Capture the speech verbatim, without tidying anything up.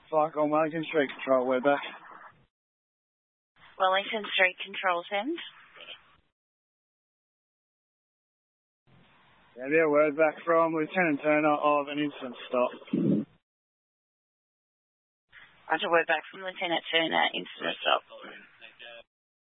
Cycle Wellington Street Control, we're back. Wellington Street Control send. Yeah, yeah, word back from Lieutenant Turner of an instant stop. Roger, word back from Lieutenant Turner, instant stop.